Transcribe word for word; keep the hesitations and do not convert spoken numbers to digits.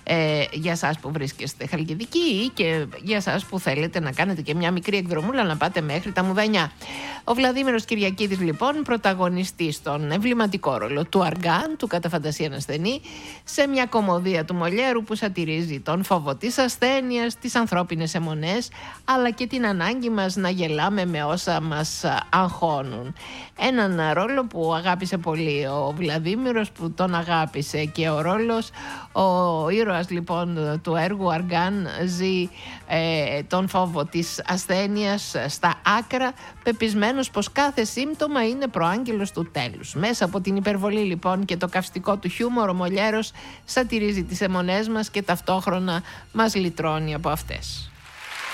ε, για εσάς που βρίσκεστε Χαλκιδική ή και για εσάς που θέλετε να κάνετε και μια μικρή εκδρομούλα να πάτε μέχρι τα Μουδανιά. Ο Βλαδίμηρος Κυριακίδης λοιπόν, πρωταγωνιστής στον εμβληματικό ρόλο του Αργάν, του κατά φαντασίαν ασθενή, σε μια κωμωδία του Μολιέρου που σατυρίζει τον φόβο της ασθένειας, τις ανθρώπινες αιμονές, αλλά και την ανάγκη μας να γελάμε με όσα μας αγχώνουν. Έναν ρόλο που αγάπησε πολύ ο Βλαδίμηρος, που τον αγάπησε και ο ρόλος. Ο ήρωας λοιπόν του έργου Αργάν ζει ε, τον φόβο της ασθένειας στα άκρα, πεπισμένος πως κάθε σύμπτωμα είναι προάγγελος του τέλους. Μέσα από την υπερβολή λοιπόν και το καυστικό του χιούμορ, ο Μολιέρος σατυρίζει τις αιμονές μας και ταυτόχρονα μας λυτρώνει από αυτές.